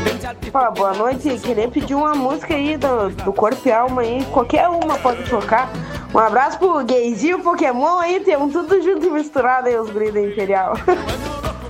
Ó, boa noite, queria pedir uma música aí do Corpo e Alma aí, qualquer uma pode tocar. Um abraço pro Gayzinho, Pokémon aí, temos tudo junto e misturado aí, os guris da Imperial.